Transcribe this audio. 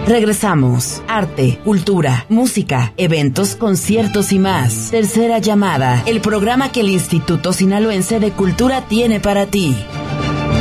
Regresamos. Arte, cultura, música, eventos, conciertos y más. Tercera llamada, el programa que el Instituto Sinaloense de Cultura tiene para ti.